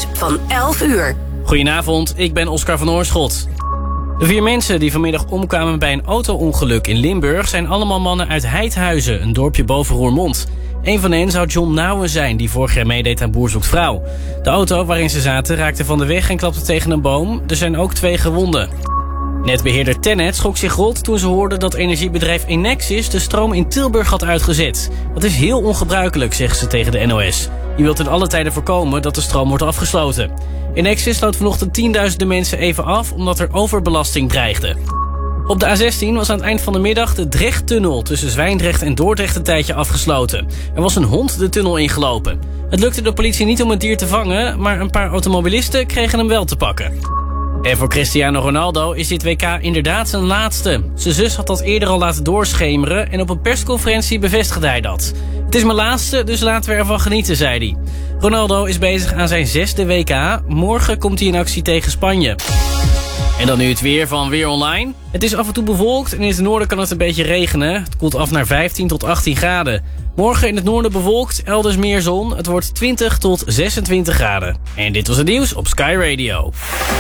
nieuws van 11 uur. Goedenavond, ik ben Oscar van Oorschot. De 4 mensen die vanmiddag omkwamen bij een auto-ongeluk in Limburg zijn allemaal mannen uit Heidhuizen, een dorpje boven Roermond. Een van hen zou John Nouwen zijn, die vorig jaar meedeed aan Boer Zoekt Vrouw. De auto waarin ze zaten raakte van de weg en klapte tegen een boom. Er zijn ook 2 gewonden. Netbeheerder Tennet schrok zich rot toen ze hoorden dat energiebedrijf Enexis de stroom in Tilburg had uitgezet. Dat is heel ongebruikelijk, zeggen ze tegen de NOS. Je wilt in alle tijden voorkomen dat de stroom wordt afgesloten. Enexis sloot vanochtend tienduizenden mensen even af omdat er overbelasting dreigde. Op de A16 was aan het eind van de middag de Drechttunnel tussen Zwijndrecht en Dordrecht een tijdje afgesloten. Er was een hond de tunnel ingelopen. Het lukte de politie niet om het dier te vangen, maar een paar automobilisten kregen hem wel te pakken. En voor Cristiano Ronaldo is dit WK inderdaad zijn laatste. Zijn zus had dat eerder al laten doorschemeren en op een persconferentie bevestigde hij dat. Het is mijn laatste, dus laten we ervan genieten, zei hij. Ronaldo is bezig aan zijn 6e WK. Morgen komt hij in actie tegen Spanje. En dan nu het weer van Weer Online. Het is af en toe bewolkt en in het noorden kan het een beetje regenen. Het koelt af naar 15 tot 18 graden. Morgen in het noorden bewolkt, elders meer zon. Het wordt 20 tot 26 graden. En dit was het nieuws op Sky Radio.